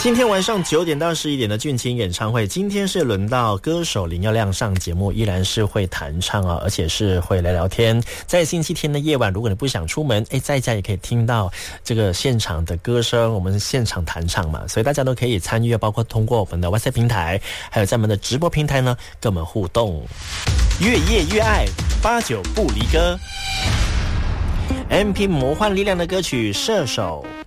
今天晚上9点到11点的俊青演唱会，今天是轮到歌手林耀亮上节目，依然是会弹唱而且是会聊聊天。在星期天的夜晚，如果你不想出门，在家也可以听到这个现场的歌声，我们现场弹唱嘛，所以大家都可以参与，包括通过我们的 WhatsApp 平台，还有在我们的直播平台呢，跟我们互动。越夜越爱，89不离歌。MP 魔幻力量的歌曲《射手》。